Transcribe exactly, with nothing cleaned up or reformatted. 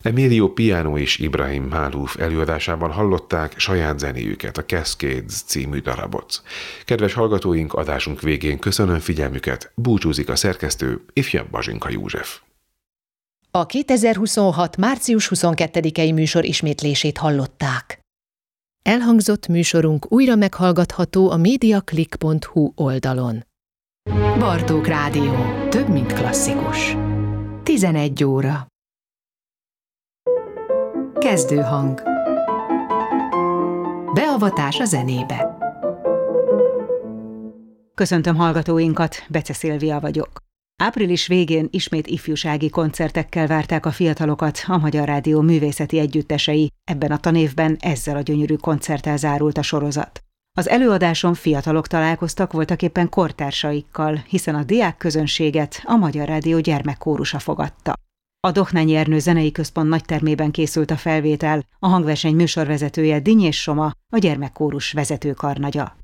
Emilio Piano és Ibrahim Malouf előadásában hallották saját zenéjüket, a Cascades című darabot. Kedves hallgatóink, adásunk végén köszönöm figyelmüket, búcsúzik a szerkesztő, ifjabb Bazsinka József. A kétezer-huszonhat. március huszonkettedikei műsor ismétlését hallották. Elhangzott műsorunk újra meghallgatható a mediaclick pont hu oldalon. Bartók Rádió. Több, mint klasszikus. tizenegy óra. Kezdőhang. Beavatás a zenébe. Köszöntöm hallgatóinkat, Bece Szilvia vagyok. Április végén ismét ifjúsági koncertekkel várták a fiatalokat a Magyar Rádió művészeti együttesei. Ebben a tanévben ezzel a gyönyörű koncerttel zárult a sorozat. Az előadáson fiatalok találkoztak voltaképpen kortársaikkal, hiszen a diákközönséget a Magyar Rádió gyermekkórusa fogadta. A Dohnányi Ernő Zenei Központ nagytermében készült a felvétel, a hangverseny műsorvezetője Dinnyés Soma, a gyermekkórus vezetőkarnagya.